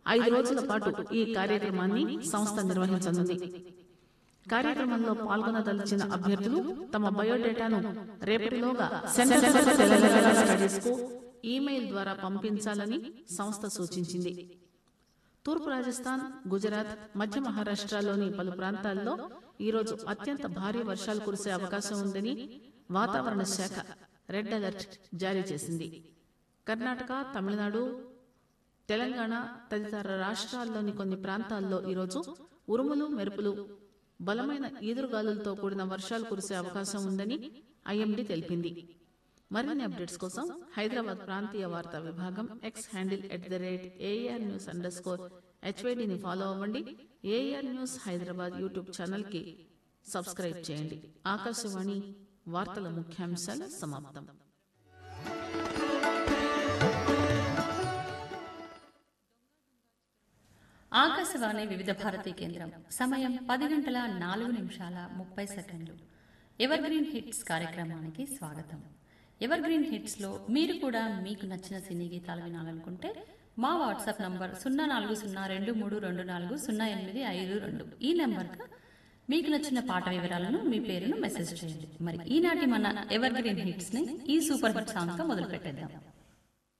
5 రోజుల పాటు ఈ కార్యక్రమాన్ని సంస్థ నిర్వహించనుంది. కార్యక్రమంలో పాల్గొనదలిచిన అభ్యర్థులు తమ బయోడేటాను రేపటిలోగా సెంటర్ ఫర్ తెలంగాణ స్టడీస్ కు ఈమెయిల్ ద్వారా పంపించాలని సంస్థ సూచించింది. తూర్పు రాజస్థాన్, గుజరాత్, మధ్య మహారాష్ట్రలోని పలు ప్రాంతాల్లో ఈరోజు అత్యంత భారీ వర్షాలు కురిసే అవకాశం ఉందని వాతావరణ శాఖ రెడ్ అలర్ట్ జారీ చేసింది. కర్ణాటక, తమిళనాడు, తెలంగాణ తదితర రాష్ట్రాల్లోని కొన్ని ప్రాంతాల్లో ఈరోజు ఉరుములు, మెరుపులు, బలమైన ఈదురుగాలులతో కూడిన వర్షాలు కురిసే అవకాశం ఉందని ఐఎండీ తెలిపింది. మరిన్ని అప్డేట్స్ కోసం హైదరాబాద్ ప్రాంతీయ వార్తా విభాగం ఎక్స్ హ్యాండిల్ @ARnews_HYDని ఫాలో అవ్వండి. AR news Hyderabad YouTube channel కి సబ్స్క్రైబ్ చేయండి. ఆకాశవాణి వార్తల ముఖ్యాంశాలు సమాప్తం. ఆకాశవాణి వివిధ భారతీ కేంద్రం. సమయం 10:04 ఎవర్ గ్రీన్ హిట్స్ కార్యక్రమానికి స్వాగతం. ఎవర్ గ్రీన్ హిట్స్ లో మీరు కూడా మీకు నచ్చిన సినీ గీతాలు వినాలనుకుంటే మా వాట్సాప్ నంబర్ 040232400852 ఈ నెంబర్కు మీకు నచ్చిన పాట వివరాలను, మీ పేరును మెసేజ్ చేయండి. మరి ఈనాటి మన ఎవర్ గ్రీన్ హిట్స్ ని ఈ సూపర్ హిట్ సాంగ్ తో మొదలు పెట్టేద్దాం.